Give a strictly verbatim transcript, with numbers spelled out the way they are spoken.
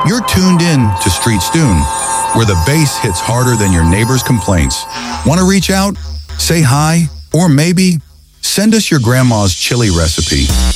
You're tuned in to Street Stoon, where the bass hits harder than your neighbor's complaints. Want to reach out? Say hi? Or maybe send us your grandma's chili recipe.